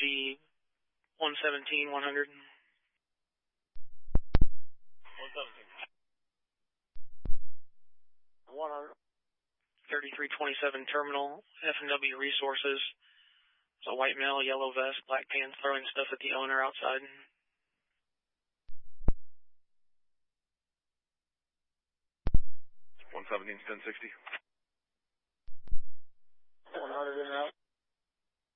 SG 117 100. 117. 100. 3327 Terminal, F&W Resources. It's a white male, yellow vest, black pants, throwing stuff at the owner outside. 117, 1060. 100 in and out.